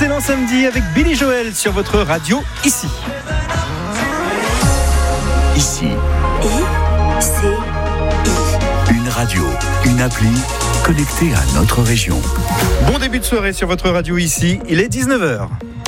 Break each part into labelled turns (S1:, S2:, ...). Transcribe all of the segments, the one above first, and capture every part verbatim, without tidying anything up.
S1: Excellent samedi avec Billy Joel sur votre radio ici.
S2: Ici.
S3: I, C, I.
S2: Une radio, une appli connectée à notre région.
S1: Bon début de soirée sur votre radio ici, il est dix-neuf heures.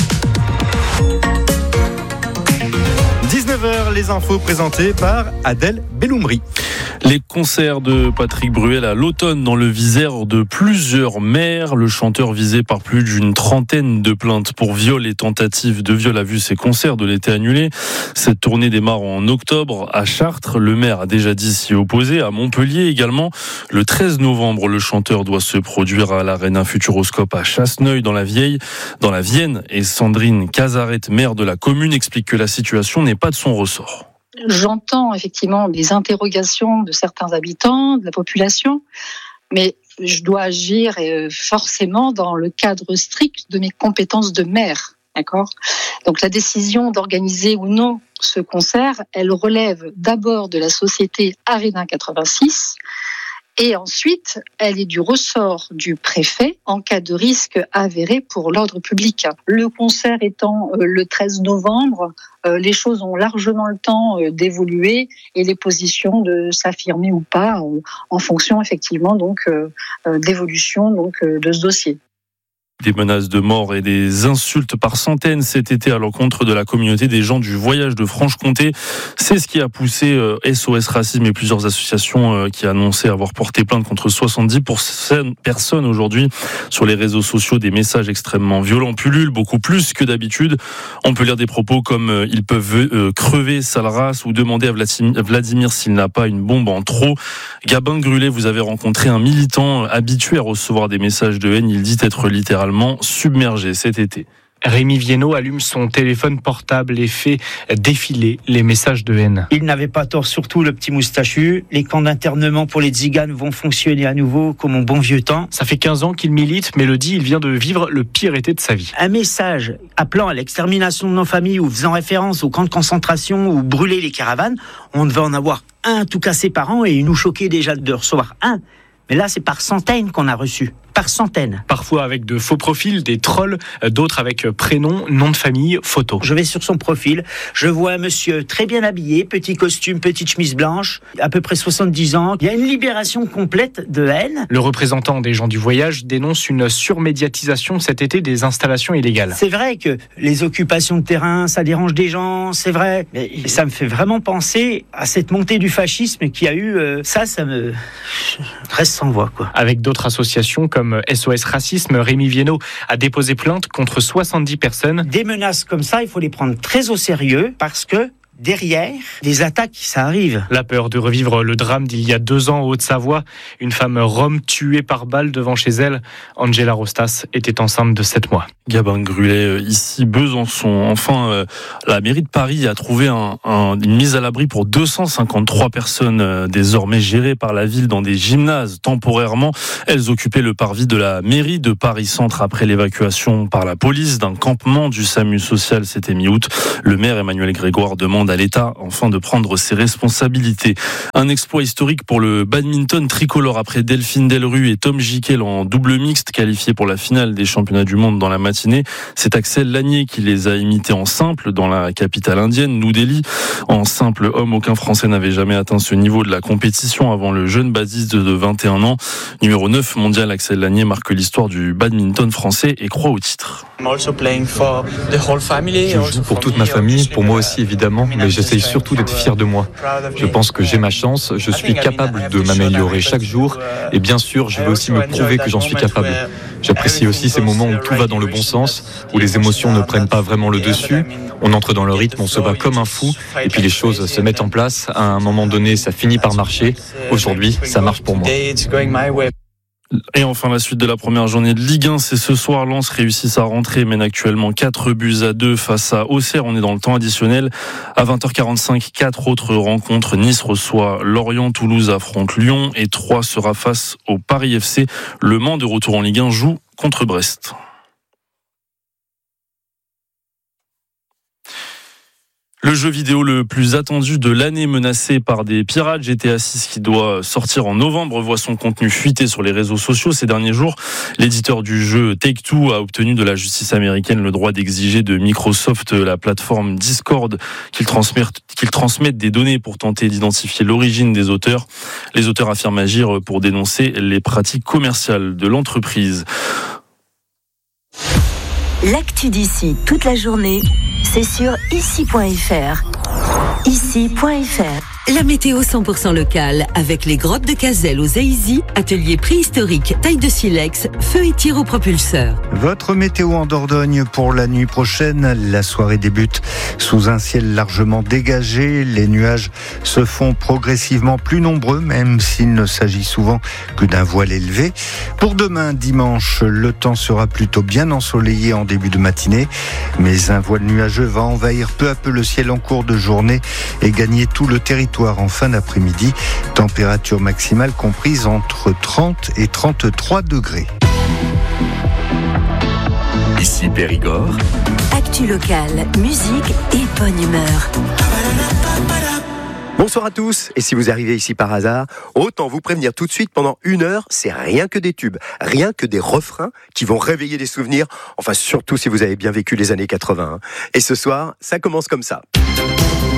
S1: dix-neuf heures, les infos présentées par Adèle Belloumri.
S4: Les concerts de Patrick Bruel à l'automne dans le viseur de plusieurs maires. Le chanteur visé par plus d'une trentaine de plaintes pour viol et tentatives de viol a vu ses concerts de l'été annulés. Cette tournée démarre en octobre à Chartres. Le maire a déjà dit s'y opposer. À Montpellier également. Le treize novembre, le chanteur doit se produire à l'Arena Futuroscope à Chasseneuil dans la Vieille, dans la Vienne. Et Sandrine Cazaret, maire de la commune, explique que la situation n'est pas de son ressort.
S5: J'entends effectivement les interrogations de certains habitants, de la population, mais je dois agir forcément dans le cadre strict de mes compétences de maire. D'accord ? Donc la décision d'organiser ou non ce concert, elle relève d'abord de la société Arena quatre-vingt-six, et ensuite, elle est du ressort du préfet en cas de risque avéré pour l'ordre public. Le concert étant le treize novembre, les choses ont largement le temps d'évoluer et les positions de s'affirmer ou pas en fonction effectivement donc d'évolution donc de ce dossier.
S4: Des menaces de mort et des insultes par centaines cet été à l'encontre de la communauté des gens du voyage de Franche-Comté. C'est ce qui a poussé S O S Racisme et plusieurs associations qui annonçaient avoir porté plainte contre soixante-dix personnes aujourd'hui. Sur les réseaux sociaux, des messages extrêmement violents pullulent, beaucoup plus que d'habitude. On peut lire des propos comme « ils peuvent crever, sale race » ou demander à Vladimir s'il n'a pas une bombe en trop. Gabin Grulet, vous avez rencontré un militant habitué à recevoir des messages de haine. Il dit être littéralement submergé cet été.
S6: Rémi Viennot allume son téléphone portable et fait défiler les messages de haine.
S7: Il n'avait pas tort, surtout le petit moustachu. Les camps d'internement pour les tziganes vont fonctionner à nouveau comme au bon vieux temps.
S6: Ça fait quinze ans qu'il milite, mais le dit, il vient de vivre le pire été de sa vie.
S7: Un message appelant à l'extermination de nos familles ou faisant référence aux camps de concentration ou brûler les caravanes, on devait en avoir un tout cassé par an et il nous choquait déjà de recevoir un. Mais là, c'est par centaines qu'on a reçu. Par centaines.
S6: Parfois avec de faux profils, des trolls, d'autres avec prénom, nom de famille, photo.
S7: Je vais sur son profil, je vois un monsieur très bien habillé, petit costume, petite chemise blanche, à peu près soixante-dix ans. Il y a une libération complète de haine.
S6: Le représentant des gens du voyage dénonce une surmédiatisation cet été des installations illégales.
S7: C'est vrai que les occupations de terrain, ça dérange des gens, c'est vrai. Mais ça me fait vraiment penser à cette montée du fascisme qu'il y a eu. Euh, ça, ça me reste sans voix, quoi.
S6: Avec d'autres associations comme S O S Racisme, Rémi Viennot a déposé plainte contre soixante-dix personnes.
S7: Des menaces comme ça, il faut les prendre très au sérieux parce que derrière, des attaques, ça arrive.
S6: La peur de revivre le drame d'il y a deux ans en Haute-Savoie. Une femme rome tuée par balle devant chez elle. Angela Rostas était enceinte de sept mois.
S4: Gabin Grulet, ici Besançon. Enfin, euh, la mairie de Paris a trouvé un, un, une mise à l'abri pour deux cent cinquante-trois personnes euh, désormais gérées par la ville dans des gymnases temporairement. Elles occupaient le parvis de la mairie de Paris-Centre après l'évacuation par la police d'un campement du SAMU social. C'était mi-août. Le maire Emmanuel Grégoire demande à l'État enfin de prendre ses responsabilités. Un exploit historique pour le badminton tricolore après Delphine Delru et Tom Gickel en double mixte qualifiés pour la finale des championnats du monde dans la matinée. C'est Axel Lanier qui les a imités en simple dans la capitale indienne, New Delhi. En simple homme, aucun Français n'avait jamais atteint ce niveau de la compétition avant le jeune basiste de vingt et un ans. Numéro neuf mondial, Axel Lanier marque l'histoire du badminton français et croit au titre.
S8: Je joue pour toute ma famille, pour moi aussi évidemment, mais j'essaye surtout d'être fier de moi. Je pense que j'ai ma chance, je suis capable de m'améliorer chaque jour et bien sûr, je veux aussi me prouver que j'en suis capable. J'apprécie aussi ces moments où tout va dans le bon sens, où les émotions ne prennent pas vraiment le dessus. On entre dans le rythme, on se bat comme un fou et puis les choses se mettent en place. À un moment donné, ça finit par marcher. Aujourd'hui, ça marche pour moi.
S4: Et enfin, la suite de la première journée de Ligue un, c'est ce soir. Lens réussit sa rentrée, mène actuellement quatre buts à deux face à Auxerre. On est dans le temps additionnel. À vingt heures quarante-cinq, quatre autres rencontres. Nice reçoit Lorient, Toulouse affronte Lyon et Troyes sera face au Paris F C. Le Mans, de retour en Ligue un, joue contre Brest. Le jeu vidéo le plus attendu de l'année, menacé par des pirates, G T A six qui doit sortir en novembre, voit son contenu fuiter sur les réseaux sociaux ces derniers jours. L'éditeur du jeu Take-Two a obtenu de la justice américaine le droit d'exiger de Microsoft, la plateforme Discord, qu'il transmette, qu'il transmette des données pour tenter d'identifier l'origine des auteurs. Les auteurs affirment agir pour dénoncer les pratiques commerciales de l'entreprise.
S3: L'actu d'ici toute la journée, c'est sur ici point f r. ici point f r.
S9: La météo cent pour cent locale, avec les grottes de Cazelles aux Aïzy, atelier préhistorique, taille de silex, feu et tir au propulseur.
S10: Votre météo en Dordogne pour la nuit prochaine. La soirée débute sous un ciel largement dégagé. Les nuages se font progressivement plus nombreux, même s'il ne s'agit souvent que d'un voile élevé. Pour demain, dimanche, le temps sera plutôt bien ensoleillé en début de matinée, mais un voile nuageux va envahir peu à peu le ciel en cours de journée et gagner tout le territoire en fin d'après-midi. Température maximale comprise entre trente et trente-trois degrés.
S2: Ici Périgord.
S3: Actu locale, musique et bonne humeur.
S11: Bonsoir à tous, et si vous arrivez ici par hasard, autant vous prévenir tout de suite, pendant une heure, c'est rien que des tubes, rien que des refrains qui vont réveiller des souvenirs, enfin surtout si vous avez bien vécu les années quatre-vingts. Et ce soir, ça commence comme ça.